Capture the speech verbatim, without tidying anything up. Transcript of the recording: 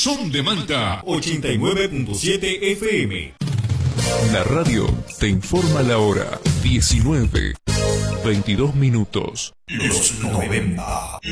Son de Malta ochenta y nueve punto siete F M. La radio te informa la hora diecinueve, veintidós minutos. Los noventa.